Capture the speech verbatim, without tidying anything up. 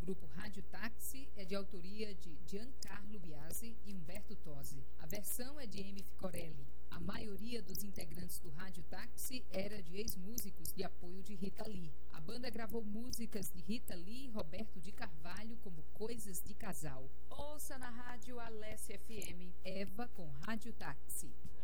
grupo Rádio Táxi é de autoria de Giancarlo Biasi e Humberto Tosi. A versão é de M. Ficorelli. A maioria dos integrantes do Rádio Táxi era de ex-músicos de apoio de Rita Lee. A banda gravou músicas de Rita Lee e Roberto de Carvalho como Coisas de Casal. Ouça na rádio Alessia F M, Eva com Rádio Táxi.